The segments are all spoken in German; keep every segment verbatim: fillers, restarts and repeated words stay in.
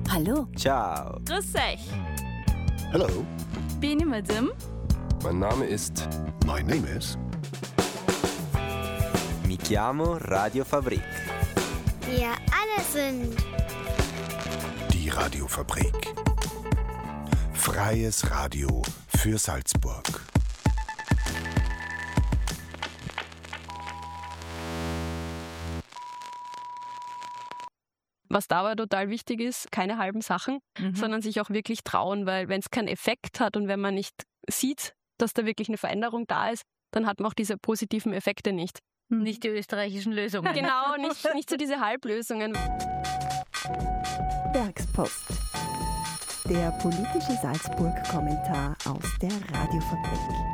Hallo. Ciao. Grüß euch. Hello. Bin ich Madame? Mein Name ist... My name is... Mi chiamo Radio Fabrik. Wir alle sind... Die Radiofabrik. Freies Radio für Salzburg. Was dabei total wichtig ist, keine halben Sachen, mhm. sondern sich auch wirklich trauen, weil wenn es keinen Effekt hat und wenn man nicht sieht, dass da wirklich eine Veränderung da ist, dann hat man auch diese positiven Effekte nicht. Mhm. Nicht die österreichischen Lösungen. Genau, nicht, nicht so diese Halblösungen. Werkspost. Der politische Salzburg-Kommentar aus der Radiofabrik.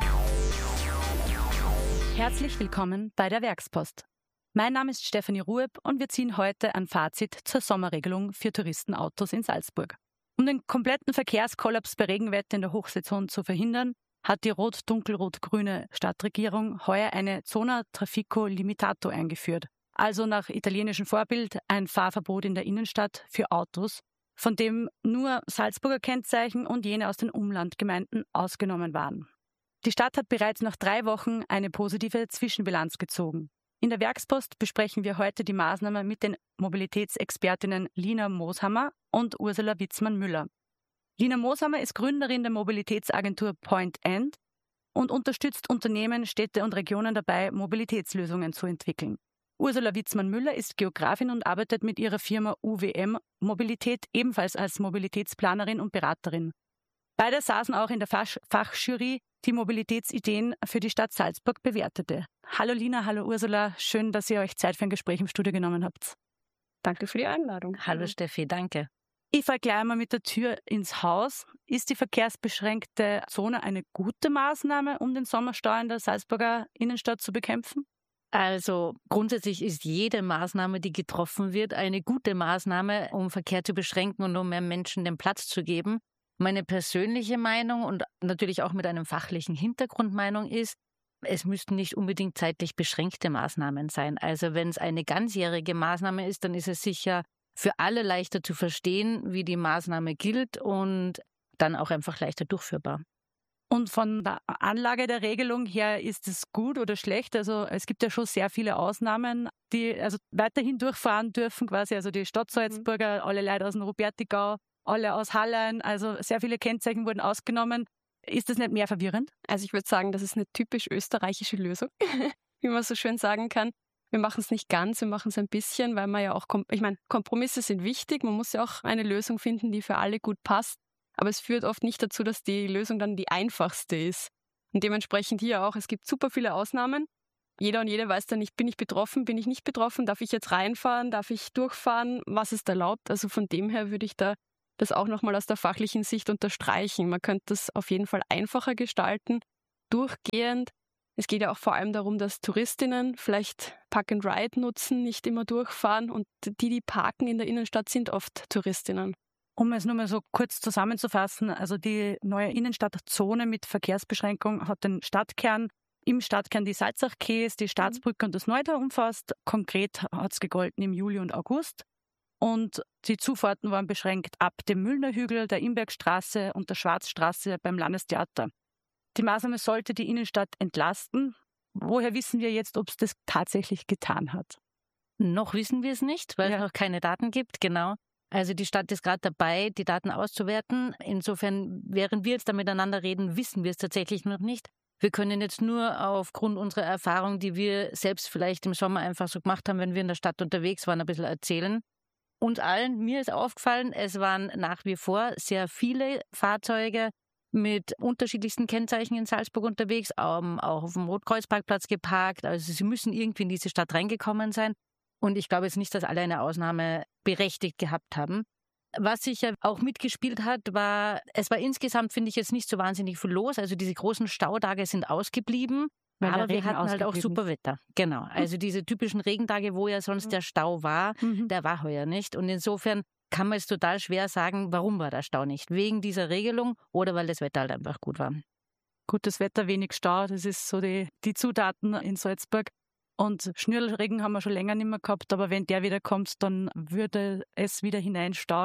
Herzlich willkommen bei der Werkspost. Mein Name ist Stefanie Rueb und wir ziehen heute ein Fazit zur Sommerregelung für Touristenautos in Salzburg. Um den kompletten Verkehrskollaps bei Regenwetter in der Hochsaison zu verhindern, hat die rot-dunkelrot-grüne Stadtregierung heuer eine Zona Traffico Limitato eingeführt. Also nach italienischem Vorbild ein Fahrverbot in der Innenstadt für Autos, von dem nur Salzburger Kennzeichen und jene aus den Umlandgemeinden ausgenommen waren. Die Stadt hat bereits nach drei Wochen eine positive Zwischenbilanz gezogen. In der Werkspost besprechen wir heute die Maßnahme mit den Mobilitätsexpertinnen Lina Moshammer und Ursula Witzmann-Müller. Lina Moshammer ist Gründerin der Mobilitätsagentur Point End und unterstützt Unternehmen, Städte und Regionen dabei, Mobilitätslösungen zu entwickeln. Ursula Witzmann-Müller ist Geografin und arbeitet mit ihrer Firma U W M Mobilität ebenfalls als Mobilitätsplanerin und Beraterin. Beide saßen auch in der Fach- Fachjury, die Mobilitätsideen für die Stadt Salzburg bewertete. Hallo Lina, hallo Ursula, schön, dass ihr euch Zeit für ein Gespräch im Studio genommen habt. Danke für die Einladung. Hallo Steffi, danke. Ich fahre gleich mal mit der Tür ins Haus. Ist die verkehrsbeschränkte Zone eine gute Maßnahme, um den Sommerstau in der Salzburger Innenstadt zu bekämpfen? Also grundsätzlich ist jede Maßnahme, die getroffen wird, eine gute Maßnahme, um Verkehr zu beschränken und um mehr Menschen den Platz zu geben. Meine persönliche Meinung und natürlich auch mit einem fachlichen Hintergrund Meinung ist, es müssten nicht unbedingt zeitlich beschränkte Maßnahmen sein. Also wenn es eine ganzjährige Maßnahme ist, dann ist es sicher für alle leichter zu verstehen, wie die Maßnahme gilt und dann auch einfach leichter durchführbar. Und von der Anlage der Regelung her ist es gut oder schlecht? Also es gibt ja schon sehr viele Ausnahmen, die also weiterhin durchfahren dürfen quasi. Also die Stadt Salzburger, alle Leute aus dem Rupertigau, alle aus Hallein, also sehr viele Kennzeichen wurden ausgenommen. Ist das nicht mehr verwirrend? Also ich würde sagen, das ist eine typisch österreichische Lösung, wie man so schön sagen kann. Wir machen es nicht ganz, wir machen es ein bisschen, weil man ja auch, ich meine, Kompromisse sind wichtig, man muss ja auch eine Lösung finden, die für alle gut passt. Aber es führt oft nicht dazu, dass die Lösung dann die einfachste ist. Und dementsprechend hier auch, es gibt super viele Ausnahmen. Jeder und jede weiß dann nicht, bin ich betroffen, bin ich nicht betroffen, darf ich jetzt reinfahren, darf ich durchfahren, was ist erlaubt? Also von dem her würde ich da das auch nochmal aus der fachlichen Sicht unterstreichen. Man könnte das auf jeden Fall einfacher gestalten, durchgehend. Es geht ja auch vor allem darum, dass Touristinnen vielleicht Park and Ride nutzen, nicht immer durchfahren und die, die parken in der Innenstadt, sind oft Touristinnen. Um es nur mal so kurz zusammenzufassen, also die neue Innenstadtzone mit Verkehrsbeschränkung hat den Stadtkern, im Stadtkern die Salzachkäse, die Staatsbrücke und das Neutal umfasst. Konkret hat es gegolten im Juli und August. Und die Zufahrten waren beschränkt ab dem Müllnerhügel, der Imbergstraße und der Schwarzstraße beim Landestheater. Die Maßnahme sollte die Innenstadt entlasten. Woher wissen wir jetzt, ob es das tatsächlich getan hat? Noch wissen wir es nicht, weil ja. es noch keine Daten gibt, genau. Also die Stadt ist gerade dabei, die Daten auszuwerten. Insofern, während wir jetzt da miteinander reden, wissen wir es tatsächlich noch nicht. Wir können jetzt nur aufgrund unserer Erfahrung, die wir selbst vielleicht im Sommer einfach so gemacht haben, wenn wir in der Stadt unterwegs waren, ein bisschen erzählen. Und allen, mir ist aufgefallen, es waren nach wie vor sehr viele Fahrzeuge mit unterschiedlichsten Kennzeichen in Salzburg unterwegs, auch auf dem Rotkreuzparkplatz geparkt. Also sie müssen irgendwie in diese Stadt reingekommen sein. Und ich glaube jetzt nicht, dass alle eine Ausnahme berechtigt gehabt haben. Was sicher auch mitgespielt hat, war, es war insgesamt, finde ich, jetzt nicht so wahnsinnig viel los. Also diese großen Stautage sind ausgeblieben. Weil aber wir hatten halt auch super Wetter. Genau. Also diese typischen Regentage, wo ja sonst der Stau war, Mhm. der war heuer nicht. Und insofern kann man es total schwer sagen, warum war der Stau nicht? Wegen dieser Regelung oder weil das Wetter halt einfach gut war. Gutes Wetter, wenig Stau, das ist so die, die Zutaten in Salzburg. Und Schnürlregen haben wir schon länger nicht mehr gehabt, aber wenn der wieder kommt, dann würde es wieder hineinstauen.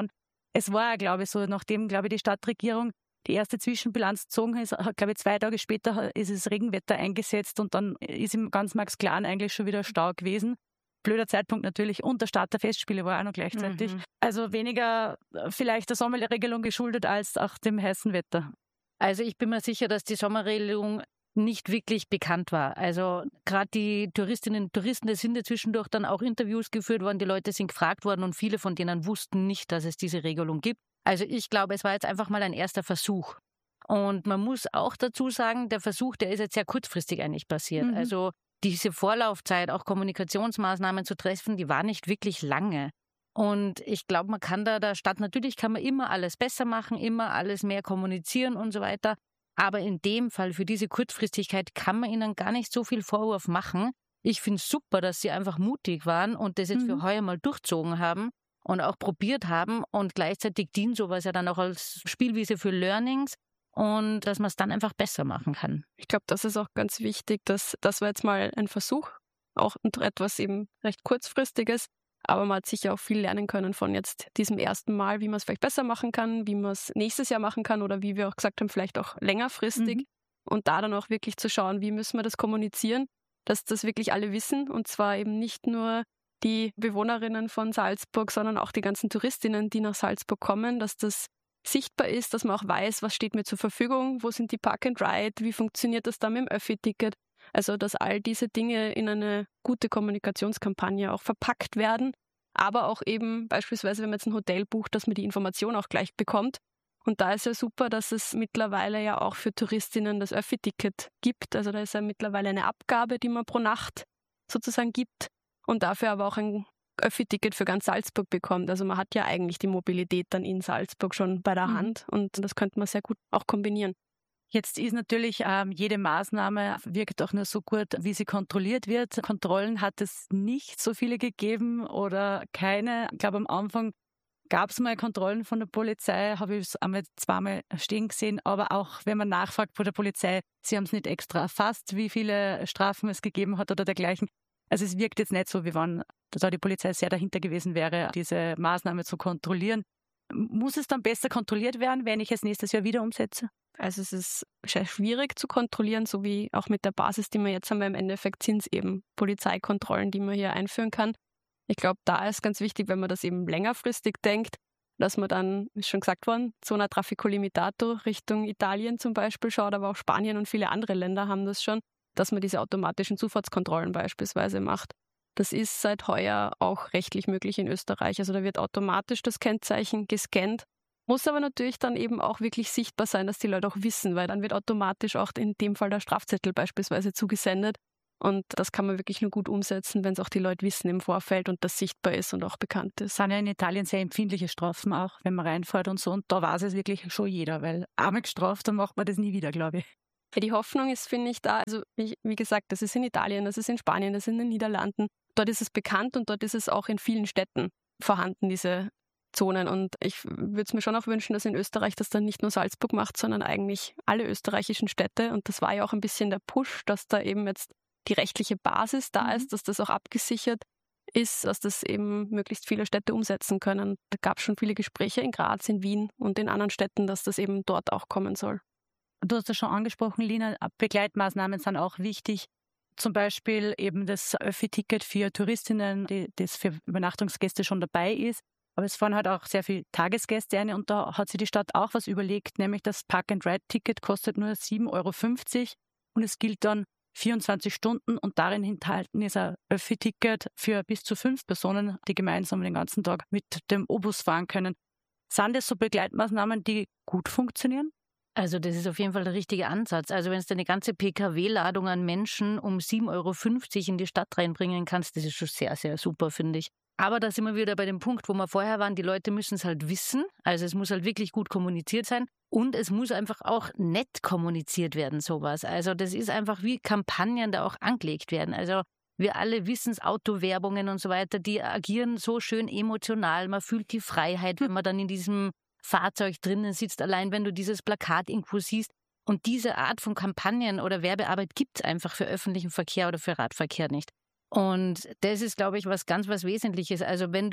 es war ja, glaube ich, so, nachdem, glaube ich, die Stadtregierung die erste Zwischenbilanz gezogen ist, hat, glaube ich, zwei Tage später ist es Regenwetter eingesetzt und dann ist im ganz Max-Klan eigentlich schon wieder Stau gewesen. Blöder Zeitpunkt natürlich. Und der Start der Festspiele war auch noch gleichzeitig. Mhm. Also weniger vielleicht der Sommerregelung geschuldet als auch dem heißen Wetter. Also ich bin mir sicher, dass die Sommerregelung nicht wirklich bekannt war. Also gerade die Touristinnen und Touristen, es sind ja zwischendurch dann auch Interviews geführt worden, die Leute sind gefragt worden und viele von denen wussten nicht, dass es diese Regelung gibt. Also ich glaube, es war jetzt einfach mal ein erster Versuch. Und man muss auch dazu sagen, der Versuch, der ist jetzt sehr kurzfristig eigentlich passiert. Mhm. Also diese Vorlaufzeit, auch Kommunikationsmaßnahmen zu treffen, die war nicht wirklich lange. Und ich glaube, man kann da der Stadt, natürlich kann man immer alles besser machen, immer alles mehr kommunizieren und so weiter. Aber in dem Fall, für diese Kurzfristigkeit, kann man ihnen gar nicht so viel Vorwurf machen. Ich finde es super, dass sie einfach mutig waren und das jetzt mhm. für heuer mal durchzogen haben und auch probiert haben. Und gleichzeitig dient sowas ja dann auch als Spielwiese für Learnings. Und dass man es dann einfach besser machen kann. Ich glaube, das ist auch ganz wichtig, dass das war jetzt mal ein Versuch, auch etwas eben recht kurzfristiges, aber man hat sicher auch viel lernen können von jetzt diesem ersten Mal, wie man es vielleicht besser machen kann, wie man es nächstes Jahr machen kann oder wie wir auch gesagt haben, vielleicht auch längerfristig mhm. und da dann auch wirklich zu schauen, wie müssen wir das kommunizieren, dass das wirklich alle wissen und zwar eben nicht nur die Bewohnerinnen von Salzburg, sondern auch die ganzen Touristinnen, die nach Salzburg kommen, dass das sichtbar ist, dass man auch weiß, was steht mir zur Verfügung, wo sind die Park and Ride, wie funktioniert das dann mit dem Öffi-Ticket. Also, dass all diese Dinge in eine gute Kommunikationskampagne auch verpackt werden, aber auch eben beispielsweise, wenn man jetzt ein Hotel bucht, dass man die Information auch gleich bekommt. Und da ist ja super, dass es mittlerweile ja auch für Touristinnen das Öffi-Ticket gibt. Also da ist ja mittlerweile eine Abgabe, die man pro Nacht sozusagen gibt und dafür aber auch ein Öffi-Ticket für ganz Salzburg bekommt. Also man hat ja eigentlich die Mobilität dann in Salzburg schon bei der mhm. Hand und das könnte man sehr gut auch kombinieren. Jetzt ist natürlich ähm, jede Maßnahme wirkt auch nur so gut, wie sie kontrolliert wird. Kontrollen hat es nicht so viele gegeben oder keine. Ich glaube, am Anfang gab es mal Kontrollen von der Polizei, habe ich es einmal zweimal stehen gesehen, aber auch wenn man nachfragt bei der Polizei, sie haben es nicht extra erfasst, wie viele Strafen es gegeben hat oder dergleichen. Also es wirkt jetzt nicht so, wie wenn da die Polizei sehr dahinter gewesen wäre, diese Maßnahme zu kontrollieren. Muss es dann besser kontrolliert werden, wenn ich es nächstes Jahr wieder umsetze? Also es ist sehr schwierig zu kontrollieren, so wie auch mit der Basis, die wir jetzt haben, weil im Endeffekt sind es eben Polizeikontrollen, die man hier einführen kann. Ich glaube, da ist ganz wichtig, wenn man das eben längerfristig denkt, dass man dann, ist schon gesagt worden, Zona Traffico Limitato Richtung Italien zum Beispiel schaut, aber auch Spanien und viele andere Länder haben das schon, dass man diese automatischen Zufahrtskontrollen beispielsweise macht. Das ist seit heuer auch rechtlich möglich in Österreich. Also da wird automatisch das Kennzeichen gescannt. Muss aber natürlich dann eben auch wirklich sichtbar sein, dass die Leute auch wissen, weil dann wird automatisch auch in dem Fall der Strafzettel beispielsweise zugesendet. Und das kann man wirklich nur gut umsetzen, wenn es auch die Leute wissen im Vorfeld und das sichtbar ist und auch bekannt ist. Es sind ja in Italien sehr empfindliche Strafen auch, wenn man reinfährt und so. Und da weiß es wirklich schon jeder, weil einmal gestraft, dann macht man das nie wieder, glaube ich. Ja, die Hoffnung ist, finde ich, da, also wie, wie gesagt, das ist in Italien, das ist in Spanien, das ist in den Niederlanden. Dort ist es bekannt und dort ist es auch in vielen Städten vorhanden, diese Zonen. Und ich würde es mir schon auch wünschen, dass in Österreich das dann nicht nur Salzburg macht, sondern eigentlich alle österreichischen Städte. Und das war ja auch ein bisschen der Push, dass da eben jetzt die rechtliche Basis da mhm. ist, dass das auch abgesichert ist, dass das eben möglichst viele Städte umsetzen können. Da gab es schon viele Gespräche in Graz, in Wien und in anderen Städten, dass das eben dort auch kommen soll. Du hast das schon angesprochen, Lina, Begleitmaßnahmen sind auch wichtig. Zum Beispiel eben das Öffi-Ticket für Touristinnen, die, das für Übernachtungsgäste schon dabei ist. Aber es fahren halt auch sehr viele Tagesgäste ein und da hat sich die Stadt auch was überlegt, nämlich das Park-and-Ride-Ticket kostet nur sieben Euro fünfzig und es gilt dann vierundzwanzig Stunden und darin enthalten ist ein Öffi-Ticket für bis zu fünf Personen, die gemeinsam den ganzen Tag mit dem O-Bus fahren können. Sind das so Begleitmaßnahmen, die gut funktionieren? Also das ist auf jeden Fall der richtige Ansatz. Also wenn du eine ganze P K W-Ladung an Menschen um sieben Euro fünfzig in die Stadt reinbringen kannst, das ist schon sehr, sehr super, finde ich. Aber da sind wir wieder bei dem Punkt, wo wir vorher waren, die Leute müssen es halt wissen. Also es muss halt wirklich gut kommuniziert sein und es muss einfach auch nett kommuniziert werden, sowas. Also das ist einfach wie Kampagnen da auch angelegt werden. Also wir alle wissen es, Autowerbungen und so weiter, die agieren so schön emotional. Man fühlt die Freiheit, wenn man dann in diesem Fahrzeug drinnen sitzt, allein wenn du dieses Plakat irgendwo siehst. Und diese Art von Kampagnen oder Werbearbeit gibt es einfach für öffentlichen Verkehr oder für Radverkehr nicht. Und das ist, glaube ich, was ganz was Wesentliches. Also wenn du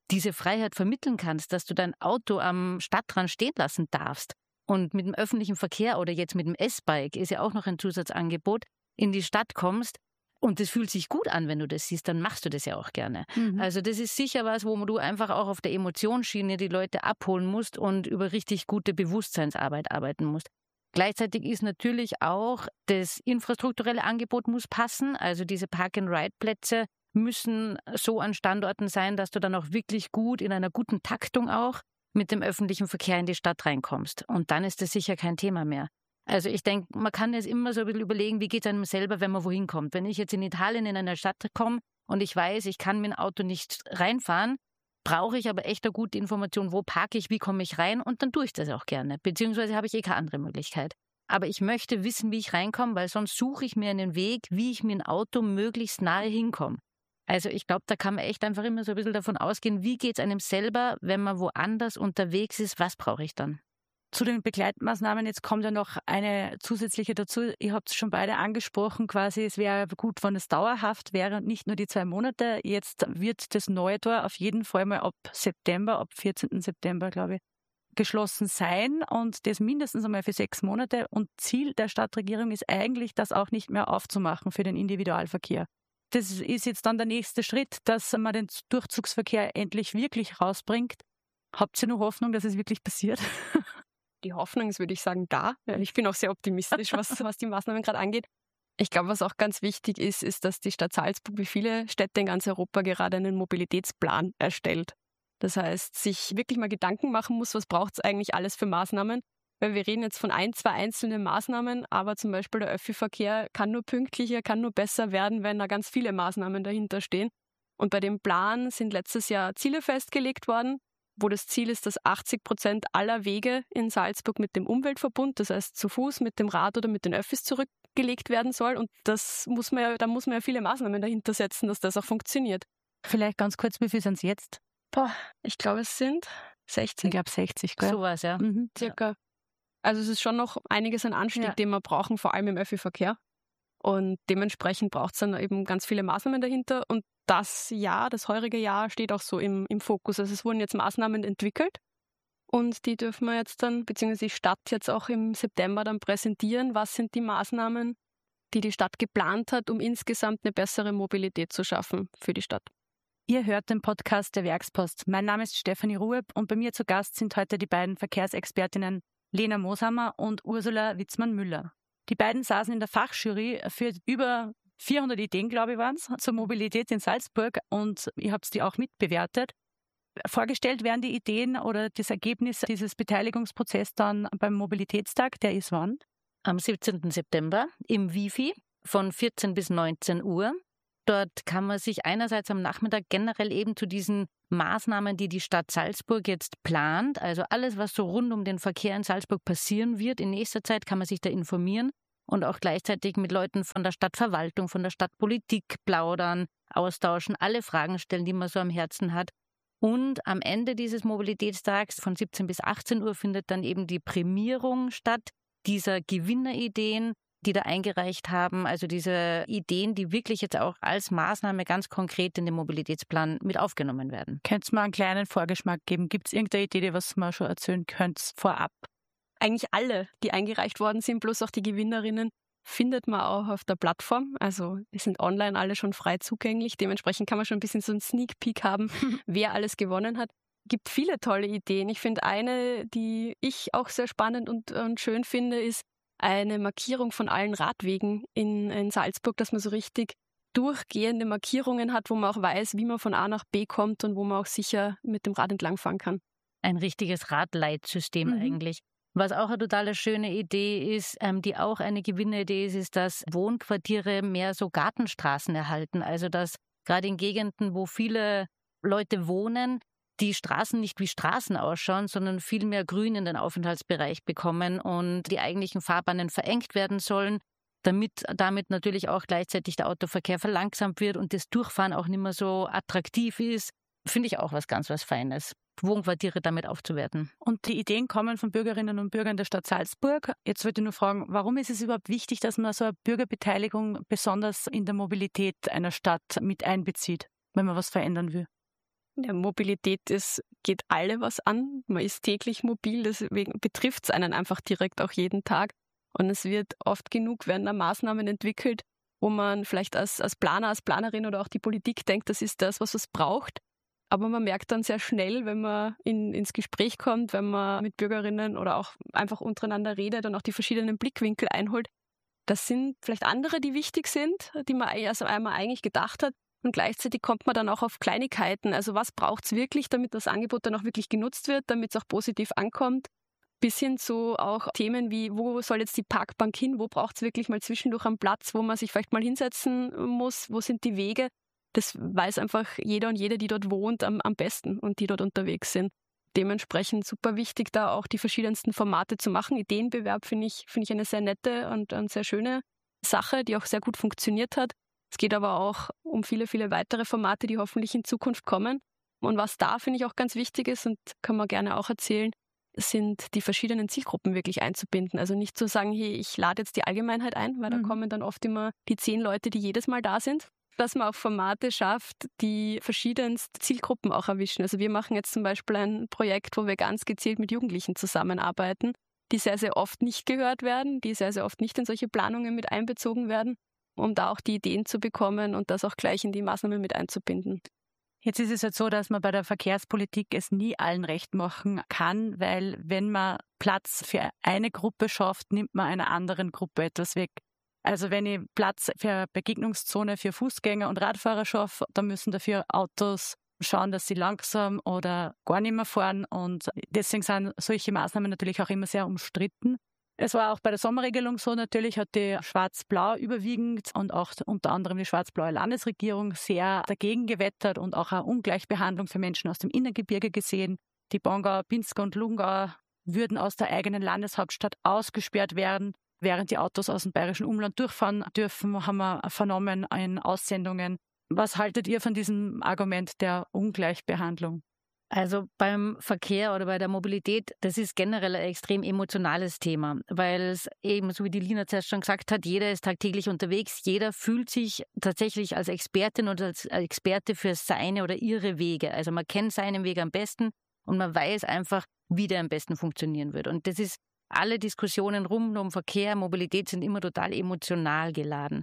diese Freiheit vermitteln kannst, dass du dein Auto am Stadtrand stehen lassen darfst und mit dem öffentlichen Verkehr oder jetzt mit dem S-Bike, ist ja auch noch ein Zusatzangebot, in die Stadt kommst und das fühlt sich gut an, wenn du das siehst, dann machst du das ja auch gerne. Mhm. Also das ist sicher was, wo du einfach auch auf der Emotionsschiene die Leute abholen musst und über richtig gute Bewusstseinsarbeit arbeiten musst. Gleichzeitig ist natürlich auch das infrastrukturelle Angebot muss passen, also diese Park-and-Ride-Plätze müssen so an Standorten sein, dass du dann auch wirklich gut in einer guten Taktung auch mit dem öffentlichen Verkehr in die Stadt reinkommst. Und dann ist das sicher kein Thema mehr. Also ich denke, man kann jetzt immer so ein bisschen überlegen, wie geht es einem selber, wenn man wohin kommt. Wenn ich jetzt in Italien in eine Stadt komme und ich weiß, ich kann mit dem Auto nicht reinfahren, brauche ich aber echt eine gute Information, wo parke ich, wie komme ich rein und dann tue ich das auch gerne. Beziehungsweise habe ich eh keine andere Möglichkeit. Aber ich möchte wissen, wie ich reinkomme, weil sonst suche ich mir einen Weg, wie ich mit dem Auto möglichst nahe hinkomme. Also ich glaube, da kann man echt einfach immer so ein bisschen davon ausgehen, wie geht es einem selber, wenn man woanders unterwegs ist, was brauche ich dann? Zu den Begleitmaßnahmen, jetzt kommt ja noch eine zusätzliche dazu. Ihr habt es schon beide angesprochen, quasi, es wäre gut, wenn es dauerhaft wäre und nicht nur die zwei Monate. Jetzt wird das neue Tor auf jeden Fall mal ab September, ab vierzehnten September, glaube ich, geschlossen sein und das mindestens einmal für sechs Monate. Und Ziel der Stadtregierung ist eigentlich, das auch nicht mehr aufzumachen für den Individualverkehr. Das ist jetzt dann der nächste Schritt, dass man den Durchzugsverkehr endlich wirklich rausbringt. Habt ihr noch Hoffnung, dass es wirklich passiert? Die Hoffnung ist, würde ich sagen, da. Ich bin auch sehr optimistisch, was, was die Maßnahmen gerade angeht. Ich glaube, was auch ganz wichtig ist, ist, dass die Stadt Salzburg wie viele Städte in ganz Europa gerade einen Mobilitätsplan erstellt. Das heißt, sich wirklich mal Gedanken machen muss, was braucht es eigentlich alles für Maßnahmen. Weil wir reden jetzt von ein, zwei einzelnen Maßnahmen, aber zum Beispiel der Öffi-Verkehr kann nur pünktlicher, kann nur besser werden, wenn da ganz viele Maßnahmen dahinter stehen. Und bei dem Plan sind letztes Jahr Ziele festgelegt worden, wo das Ziel ist, dass achtzig Prozent aller Wege in Salzburg mit dem Umweltverbund, das heißt zu Fuß, mit dem Rad oder mit den Öffis zurückgelegt werden soll. Und das muss man ja, da muss man ja viele Maßnahmen dahinter setzen, dass das auch funktioniert. Vielleicht ganz kurz, wie viel sind es jetzt? Boah, ich glaube, es sind sechzig. Ich glaube sechzig, gell? So was, ja. Mhm. Circa. Also es ist schon noch einiges an Anstieg, ja, den wir brauchen, vor allem im Öffi-Verkehr. Und dementsprechend braucht es dann eben ganz viele Maßnahmen dahinter. Und das Jahr, das heurige Jahr, steht auch so im, im Fokus. Also es wurden jetzt Maßnahmen entwickelt und die dürfen wir jetzt dann, beziehungsweise die Stadt jetzt auch im September dann präsentieren. Was sind die Maßnahmen, die die Stadt geplant hat, um insgesamt eine bessere Mobilität zu schaffen für die Stadt? Ihr hört den Podcast der Werkspost. Mein Name ist Stefanie Rueb und bei mir zu Gast sind heute die beiden Verkehrsexpertinnen Lena Moshammer und Ursula Witzmann-Müller. Die beiden saßen in der Fachjury für über vierhundert Ideen, glaube ich, waren es, zur Mobilität in Salzburg und ihr habt die auch mitbewertet. Vorgestellt werden die Ideen oder das Ergebnis dieses Beteiligungsprozesses dann beim Mobilitätstag, der ist wann? Am siebzehnten September im Wifi von vierzehn bis neunzehn Uhr. Dort kann man sich einerseits am Nachmittag generell eben zu diesen Maßnahmen, die die Stadt Salzburg jetzt plant, also alles, was so rund um den Verkehr in Salzburg passieren wird, in nächster Zeit kann man sich da informieren und auch gleichzeitig mit Leuten von der Stadtverwaltung, von der Stadtpolitik plaudern, austauschen, alle Fragen stellen, die man so am Herzen hat. Und am Ende dieses Mobilitätstags von siebzehn bis achtzehn Uhr findet dann eben die Prämierung statt dieser Gewinnerideen, die da eingereicht haben, also diese Ideen, die wirklich jetzt auch als Maßnahme ganz konkret in den Mobilitätsplan mit aufgenommen werden. Könntest du mal einen kleinen Vorgeschmack geben? Gibt es irgendeine Idee, was man schon erzählen könnt vorab? Eigentlich alle, die eingereicht worden sind, bloß auch die Gewinnerinnen, findet man auch auf der Plattform. Also die sind online alle schon frei zugänglich. Dementsprechend kann man schon ein bisschen so einen Sneak Peek haben, wer alles gewonnen hat. Es gibt viele tolle Ideen. Ich finde eine, die ich auch sehr spannend und, und schön finde, ist eine Markierung von allen Radwegen in, in Salzburg, dass man so richtig durchgehende Markierungen hat, wo man auch weiß, wie man von A nach B kommt und wo man auch sicher mit dem Rad entlangfahren kann. Ein richtiges Radleitsystem mhm. eigentlich. Was auch eine total schöne Idee ist, ähm, die auch eine Gewinneridee ist, ist, dass Wohnquartiere mehr so Gartenstraßen erhalten. Also dass gerade in Gegenden, wo viele Leute wohnen, die Straßen nicht wie Straßen ausschauen, sondern viel mehr Grün in den Aufenthaltsbereich bekommen und die eigentlichen Fahrbahnen verengt werden sollen, damit damit natürlich auch gleichzeitig der Autoverkehr verlangsamt wird und das Durchfahren auch nicht mehr so attraktiv ist, finde ich auch was ganz was Feines, Wohnquartiere damit aufzuwerten. Und die Ideen kommen von Bürgerinnen und Bürgern der Stadt Salzburg. Jetzt wollte ich nur fragen, warum ist es überhaupt wichtig, dass man so eine Bürgerbeteiligung besonders in der Mobilität einer Stadt mit einbezieht, wenn man was verändern will? Ja, Mobilität, das geht alle was an. Man ist täglich mobil, deswegen betrifft es einen einfach direkt auch jeden Tag. Und es wird oft genug, werden da Maßnahmen entwickelt, wo man vielleicht als, als Planer, als Planerin oder auch die Politik denkt, das ist das, was es braucht. Aber man merkt dann sehr schnell, wenn man in, ins Gespräch kommt, wenn man mit Bürgerinnen oder auch einfach untereinander redet und auch die verschiedenen Blickwinkel einholt, das sind vielleicht andere, die wichtig sind, die man also einmal eigentlich gedacht hat. Und gleichzeitig kommt man dann auch auf Kleinigkeiten. Also was braucht es wirklich, damit das Angebot dann auch wirklich genutzt wird, damit es auch positiv ankommt? Bis hin zu auch Themen wie, wo soll jetzt die Parkbank hin? Wo braucht es wirklich mal zwischendurch einen Platz, wo man sich vielleicht mal hinsetzen muss? Wo sind die Wege? Das weiß einfach jeder und jede, die dort wohnt, am, am besten und die dort unterwegs sind. Dementsprechend super wichtig, da auch die verschiedensten Formate zu machen. Ideenbewerb finde ich, finde ich eine sehr nette und, und sehr schöne Sache, die auch sehr gut funktioniert hat. Es geht aber auch um viele, viele weitere Formate, die hoffentlich in Zukunft kommen. Und was da, finde ich, auch ganz wichtig ist und kann man gerne auch erzählen, sind die verschiedenen Zielgruppen wirklich einzubinden. Also nicht zu sagen, hey, ich lade jetzt die Allgemeinheit ein, weil da mhm. kommen dann oft immer die zehn Leute, die jedes Mal da sind. Dass man auch Formate schafft, die verschiedenste Zielgruppen auch erwischen. Also wir machen jetzt zum Beispiel ein Projekt, wo wir ganz gezielt mit Jugendlichen zusammenarbeiten, die sehr, sehr oft nicht gehört werden, die sehr, sehr oft nicht in solche Planungen mit einbezogen werden, um da auch die Ideen zu bekommen und das auch gleich in die Maßnahmen mit einzubinden. Jetzt ist es halt so, dass man bei der Verkehrspolitik es nie allen recht machen kann, weil wenn man Platz für eine Gruppe schafft, nimmt man einer anderen Gruppe etwas weg. Also wenn ich Platz für Begegnungszone für Fußgänger und Radfahrer schaffe, dann müssen dafür Autos schauen, dass sie langsam oder gar nicht mehr fahren. Und deswegen sind solche Maßnahmen natürlich auch immer sehr umstritten. Es war auch bei der Sommerregelung so, natürlich hat die Schwarz-Blau überwiegend und auch unter anderem die schwarz-blaue Landesregierung sehr dagegen gewettert und auch eine Ungleichbehandlung für Menschen aus dem Innergebirge gesehen. Die Bongauer, Pinzgau und Lungau würden aus der eigenen Landeshauptstadt ausgesperrt werden. Während die Autos aus dem bayerischen Umland durchfahren dürfen, haben wir vernommen in Aussendungen. Was haltet ihr von diesem Argument der Ungleichbehandlung? Also beim Verkehr oder bei der Mobilität, das ist generell ein extrem emotionales Thema, weil es eben, so wie die Lina zuerst schon gesagt hat, jeder ist tagtäglich unterwegs, jeder fühlt sich tatsächlich als Expertin oder als Experte für seine oder ihre Wege. Also man kennt seinen Weg am besten und man weiß einfach, wie der am besten funktionieren wird. Und das ist, alle Diskussionen rund um Verkehr, Mobilität sind immer total emotional geladen.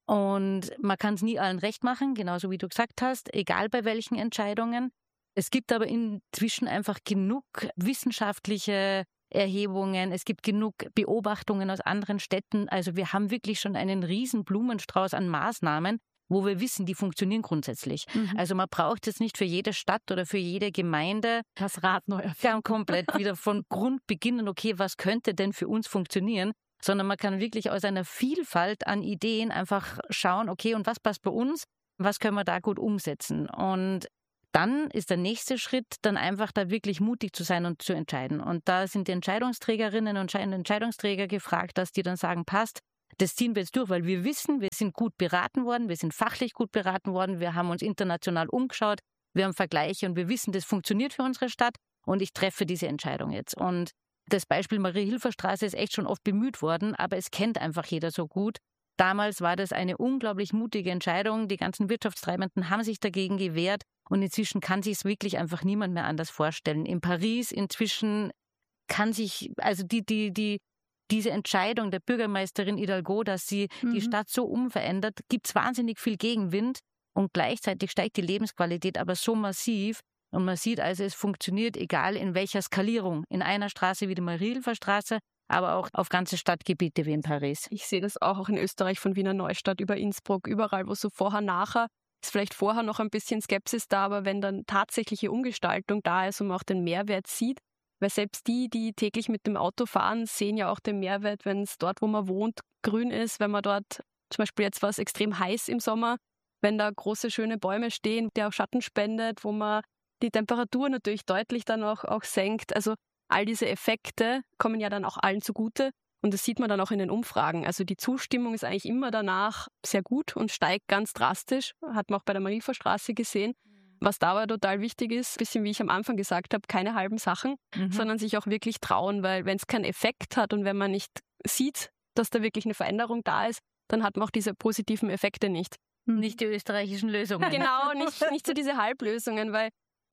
Und man kann es nie allen recht machen, genauso wie du gesagt hast, egal bei welchen Entscheidungen. Es gibt aber inzwischen einfach genug wissenschaftliche Erhebungen, es gibt genug Beobachtungen aus anderen Städten. Also wir haben wirklich schon einen riesen Blumenstrauß an Maßnahmen, wo wir wissen, die funktionieren grundsätzlich. Mhm. Also man braucht jetzt nicht für jede Stadt oder für jede Gemeinde das Rad neu erfinden. Komplett wieder von Grund beginnen, okay, was könnte denn für uns funktionieren? Sondern man kann wirklich aus einer Vielfalt an Ideen einfach schauen, okay, und was passt bei uns? Was können wir da gut umsetzen? Und dann ist der nächste Schritt, dann einfach da wirklich mutig zu sein und zu entscheiden. Und da sind die Entscheidungsträgerinnen und Entscheidungsträger gefragt, dass die dann sagen, passt, das ziehen wir jetzt durch, weil wir wissen, wir sind gut beraten worden, wir sind fachlich gut beraten worden, wir haben uns international umgeschaut, wir haben Vergleiche und wir wissen, das funktioniert für unsere Stadt und ich treffe diese Entscheidung jetzt. Und das Beispiel Marie-Hilfer-Straße ist echt schon oft bemüht worden, aber es kennt einfach jeder so gut. Damals war das eine unglaublich mutige Entscheidung, die ganzen Wirtschaftstreibenden haben sich dagegen gewehrt und inzwischen kann sich es wirklich einfach niemand mehr anders vorstellen. In Paris inzwischen kann sich, also die, die, die, diese Entscheidung der Bürgermeisterin Hidalgo, dass sie mhm. die Stadt so umverändert, gibt es wahnsinnig viel Gegenwind und gleichzeitig steigt die Lebensqualität aber so massiv und man sieht also, es funktioniert, egal in welcher Skalierung, in einer Straße wie die Marie-Hilfer-Straße, aber auch auf ganze Stadtgebiete wie in Paris. Ich sehe das auch, auch in Österreich von Wiener Neustadt über Innsbruck, überall, wo so vorher, nachher, ist vielleicht vorher noch ein bisschen Skepsis da, aber wenn dann tatsächliche Umgestaltung da ist und man auch den Mehrwert sieht, weil selbst die, die täglich mit dem Auto fahren, sehen ja auch den Mehrwert, wenn es dort, wo man wohnt, grün ist, wenn man dort, zum Beispiel jetzt war es extrem heiß im Sommer, wenn da große, schöne Bäume stehen, der auch Schatten spendet, wo man die Temperatur natürlich deutlich dann auch, auch senkt. Also all diese Effekte kommen ja dann auch allen zugute und das sieht man dann auch in den Umfragen. Also die Zustimmung ist eigentlich immer danach sehr gut und steigt ganz drastisch, hat man auch bei der Marie-Hilfer-Straße gesehen. Was da aber total wichtig ist, ein bisschen wie ich am Anfang gesagt habe, keine halben Sachen, mhm. sondern sich auch wirklich trauen, weil wenn es keinen Effekt hat und wenn man nicht sieht, dass da wirklich eine Veränderung da ist, dann hat man auch diese positiven Effekte nicht. Nicht die österreichischen Lösungen. Genau, nicht, nicht so diese Halblösungen, weil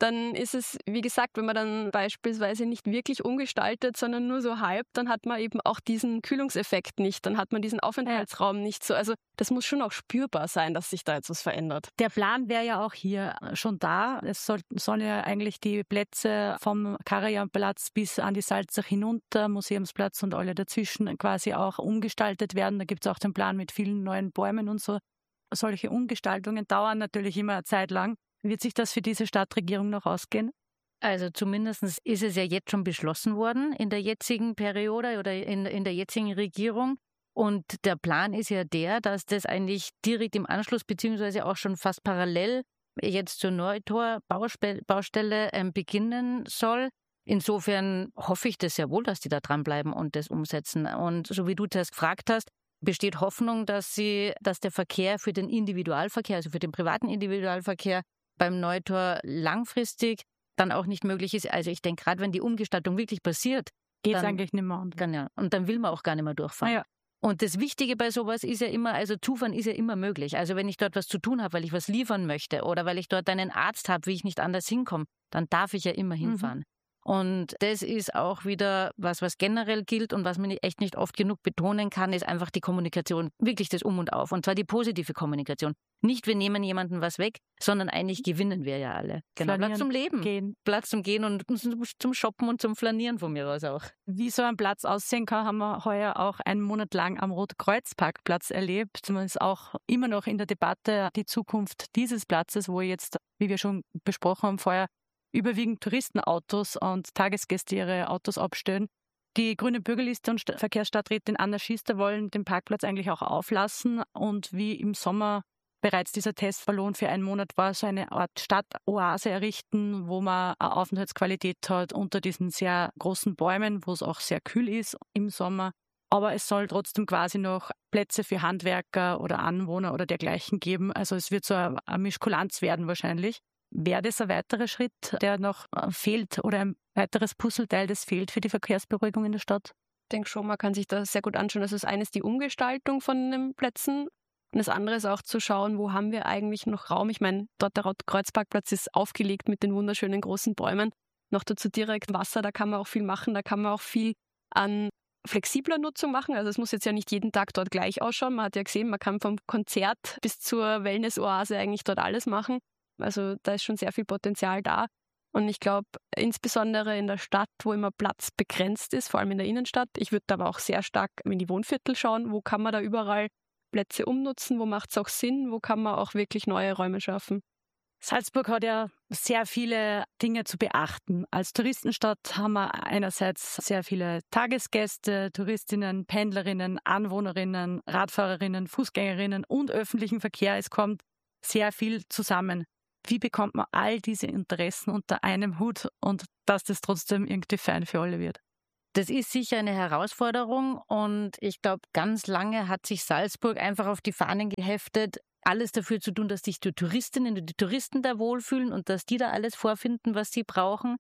dann ist es, wie gesagt, wenn man dann beispielsweise nicht wirklich umgestaltet, sondern nur so halb, dann hat man eben auch diesen Kühlungseffekt nicht, dann hat man diesen Aufenthaltsraum nicht so. Also das muss schon auch spürbar sein, dass sich da jetzt was verändert. Der Plan wäre ja auch hier schon da. Es soll, sollen ja eigentlich die Plätze vom Karajanplatz bis an die Salzach hinunter, Museumsplatz und alle dazwischen quasi auch umgestaltet werden. Da gibt es auch den Plan mit vielen neuen Bäumen und so. Solche Umgestaltungen dauern natürlich immer eine Zeit lang. Wird sich das für diese Stadtregierung noch ausgehen? Also zumindest ist es ja jetzt schon beschlossen worden in der jetzigen Periode oder in, in der jetzigen Regierung. Und der Plan ist ja der, dass das eigentlich direkt im Anschluss beziehungsweise auch schon fast parallel jetzt zur Neutor-Baustelle ähm, beginnen soll. Insofern hoffe ich das sehr wohl, dass die da dranbleiben und das umsetzen. Und so wie du das gefragt hast, besteht Hoffnung, dass sie, dass der Verkehr für den Individualverkehr, also für den privaten Individualverkehr beim Neutor langfristig dann auch nicht möglich ist. Also ich denke, gerade wenn die Umgestaltung wirklich passiert, geht es eigentlich nicht mehr. Dann, ja, und dann will man auch gar nicht mehr durchfahren. Ah, ja. Und das Wichtige bei sowas ist ja immer, also Zufahren ist ja immer möglich. Also wenn ich dort was zu tun habe, weil ich was liefern möchte oder weil ich dort einen Arzt habe, wie ich nicht anders hinkomme, dann darf ich ja immer hinfahren. Mhm. Und das ist auch wieder was, was generell gilt und was man echt nicht oft genug betonen kann, ist einfach die Kommunikation, wirklich das Um und Auf. Und zwar die positive Kommunikation. Nicht, wir nehmen jemandem was weg, sondern eigentlich gewinnen wir ja alle. Genau, Platz zum Leben, gehen. Platz zum Gehen und zum Shoppen und zum Flanieren von mir aus auch. Wie so ein Platz aussehen kann, haben wir heuer auch einen Monat lang am Rotkreuz-Parkplatz erlebt. Man ist auch immer noch in der Debatte die Zukunft dieses Platzes, wo jetzt, wie wir schon besprochen haben vorher, überwiegend Touristenautos und Tagesgäste ihre Autos abstellen. Die Grüne Bürgerliste und Verkehrsstadträtin Anna Schister wollen den Parkplatz eigentlich auch auflassen. Und wie im Sommer bereits dieser Testballon für einen Monat war, so eine Art Stadtoase errichten, wo man eine Aufenthaltsqualität hat unter diesen sehr großen Bäumen, wo es auch sehr kühl ist im Sommer. Aber es soll trotzdem quasi noch Plätze für Handwerker oder Anwohner oder dergleichen geben. Also es wird so eine Mischkulanz werden wahrscheinlich. Wäre das ein weiterer Schritt, der noch fehlt oder ein weiteres Puzzleteil, das fehlt für die Verkehrsberuhigung in der Stadt? Ich denke schon, man kann sich das sehr gut anschauen. Das ist eines die Umgestaltung von den Plätzen und das andere ist auch zu schauen, wo haben wir eigentlich noch Raum. Ich meine, dort der Rotkreuzparkplatz ist aufgelegt mit den wunderschönen großen Bäumen. Noch dazu direkt Wasser, da kann man auch viel machen, da kann man auch viel an flexibler Nutzung machen. Also es muss jetzt ja nicht jeden Tag dort gleich ausschauen. Man hat ja gesehen, man kann vom Konzert bis zur Wellness-Oase eigentlich dort alles machen. Also da ist schon sehr viel Potenzial da. Und ich glaube, insbesondere in der Stadt, wo immer Platz begrenzt ist, vor allem in der Innenstadt, ich würde aber auch sehr stark in die Wohnviertel schauen, wo kann man da überall Plätze umnutzen, wo macht es auch Sinn, wo kann man auch wirklich neue Räume schaffen. Salzburg hat ja sehr viele Dinge zu beachten. Als Touristenstadt haben wir einerseits sehr viele Tagesgäste, Touristinnen, Pendlerinnen, Anwohnerinnen, Radfahrerinnen, Fußgängerinnen und öffentlichen Verkehr. Es kommt sehr viel zusammen. Wie bekommt man all diese Interessen unter einem Hut und dass das trotzdem irgendwie fein für alle wird? Das ist sicher eine Herausforderung und ich glaube, ganz lange hat sich Salzburg einfach auf die Fahnen geheftet, alles dafür zu tun, dass sich die Touristinnen und die Touristen da wohlfühlen und dass die da alles vorfinden, was sie brauchen.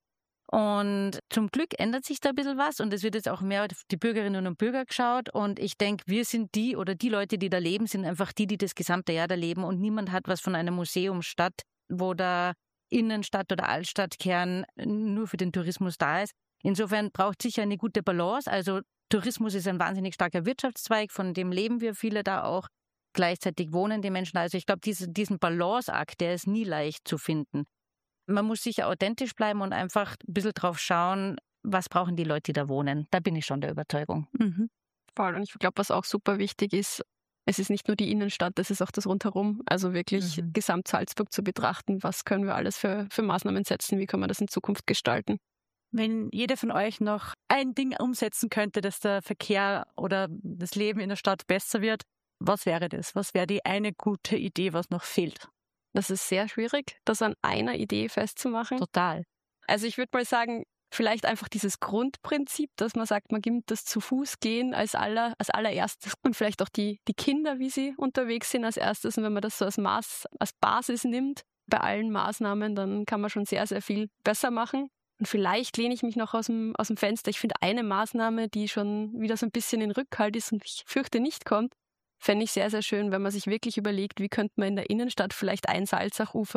Und zum Glück ändert sich da ein bisschen was und es wird jetzt auch mehr auf die Bürgerinnen und Bürger geschaut und ich denke, wir sind die oder die Leute, die da leben, sind einfach die, die das gesamte Jahr da leben und niemand hat was von einer Museumsstadt, wo der Innenstadt- oder Altstadtkern nur für den Tourismus da ist. Insofern braucht sicher eine gute Balance. Also Tourismus ist ein wahnsinnig starker Wirtschaftszweig, von dem leben wir viele da auch. Gleichzeitig wohnen die Menschen da. Also ich glaube, diese, diesen Balanceakt, der ist nie leicht zu finden. Man muss sicher authentisch bleiben und einfach ein bisschen drauf schauen, was brauchen die Leute, die da wohnen. Da bin ich schon der Überzeugung. Mhm. Voll. Und ich glaube, was auch super wichtig ist, es ist nicht nur die Innenstadt, es ist auch das Rundherum. Also wirklich mhm. gesamt Salzburg zu betrachten, was können wir alles für, für Maßnahmen setzen, wie können wir das in Zukunft gestalten. Wenn jeder von euch noch ein Ding umsetzen könnte, dass der Verkehr oder das Leben in der Stadt besser wird, was wäre das? Was wäre die eine gute Idee, was noch fehlt? Das ist sehr schwierig, das an einer Idee festzumachen. Total. Also ich würde mal sagen, vielleicht einfach dieses Grundprinzip, dass man sagt, man gibt das zu Fuß gehen als, aller, als allererstes und vielleicht auch die, die Kinder, wie sie unterwegs sind als erstes. Und wenn man das so als Maß, als Basis nimmt bei allen Maßnahmen, dann kann man schon sehr, sehr viel besser machen. Und vielleicht lehne ich mich noch aus dem, aus dem Fenster. Ich finde eine Maßnahme, die schon wieder so ein bisschen in Rückhalt ist und ich fürchte nicht kommt, fände ich sehr, sehr schön, wenn man sich wirklich überlegt, wie könnte man in der Innenstadt vielleicht ein Salzachufer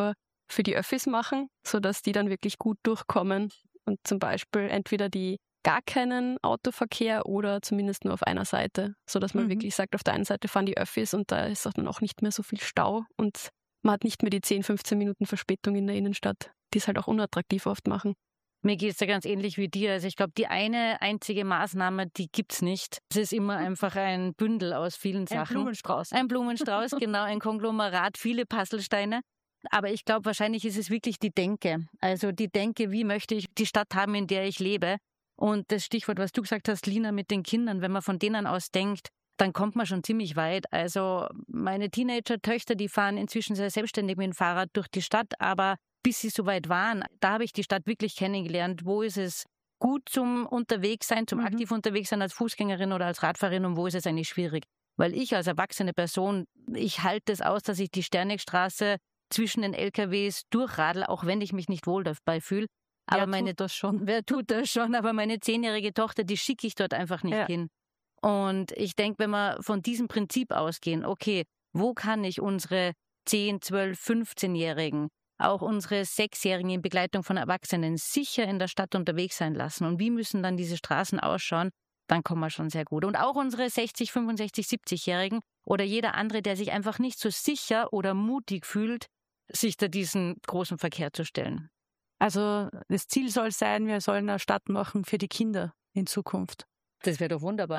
für die Öffis machen, sodass die dann wirklich gut durchkommen und zum Beispiel entweder die gar keinen Autoverkehr oder zumindest nur auf einer Seite, sodass man mhm. wirklich sagt, auf der einen Seite fahren die Öffis und da ist auch dann auch nicht mehr so viel Stau und man hat nicht mehr die zehn, fünfzehn Minuten Verspätung in der Innenstadt, die es halt auch unattraktiv oft machen. Mir geht es ja ganz ähnlich wie dir. Also ich glaube, die eine einzige Maßnahme, die gibt's nicht. Es ist immer einfach ein Bündel aus vielen Sachen. Ein Blumenstrauß. Ein Blumenstrauß, genau, ein Konglomerat, viele Puzzlesteine. Aber ich glaube, wahrscheinlich ist es wirklich die Denke. Also die Denke, wie möchte ich die Stadt haben, in der ich lebe? Und das Stichwort, was du gesagt hast, Lina, mit den Kindern, wenn man von denen aus denkt, dann kommt man schon ziemlich weit. Also meine Teenager-Töchter, die fahren inzwischen sehr selbstständig mit dem Fahrrad durch die Stadt, aber bis sie so weit waren, da habe ich die Stadt wirklich kennengelernt. Wo ist es gut zum Unterwegssein, zum mhm. aktiv Unterwegssein als Fußgängerin oder als Radfahrerin und wo ist es eigentlich schwierig? Weil ich als erwachsene Person, ich halte es aus, dass ich die Sternegstraße zwischen den L K Ws durchradle, auch wenn ich mich nicht wohl dabei fühle. Aber wer meine, tut das schon? Wer tut das schon? Aber meine zehnjährige Tochter, die schicke ich dort einfach nicht ja. hin. Und ich denke, wenn wir von diesem Prinzip ausgehen, okay, wo kann ich unsere zehn, zwölf, fünfzehnjährigen, auch unsere sechsjährigen in Begleitung von Erwachsenen sicher in der Stadt unterwegs sein lassen und wie müssen dann diese Straßen ausschauen, dann kommen wir schon sehr gut. Und auch unsere sechzig, fünfundsechzig, siebzigjährigen oder jeder andere, der sich einfach nicht so sicher oder mutig fühlt, sich da diesen großen Verkehr zu stellen. Also das Ziel soll sein, wir sollen eine Stadt machen für die Kinder in Zukunft. Das wäre doch wunderbar.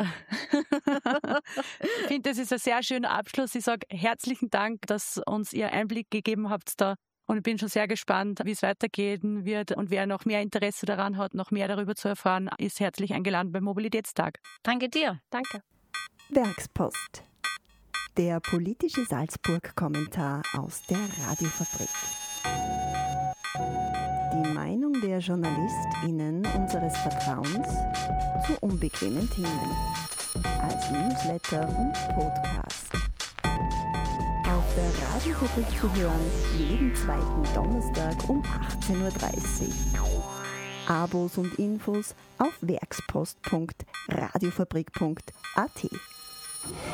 Ich finde, das ist ein sehr schöner Abschluss. Ich sage herzlichen Dank, dass uns ihr Einblick gegeben habt da. Und ich bin schon sehr gespannt, wie es weitergehen wird. Und wer noch mehr Interesse daran hat, noch mehr darüber zu erfahren, ist herzlich eingeladen beim Mobilitätstag. Danke dir. Danke. Werkspost. Der politische Salzburg-Kommentar aus der Radiofabrik. Die Meinung der JournalistInnen unseres Vertrauens zu unbequemen Themen. Als Newsletter und Podcast. Auf der Radiofabrik zu hören, jeden zweiten Donnerstag um achtzehn Uhr dreißig. Abos und Infos auf werkspost punkt radiofabrik punkt a t.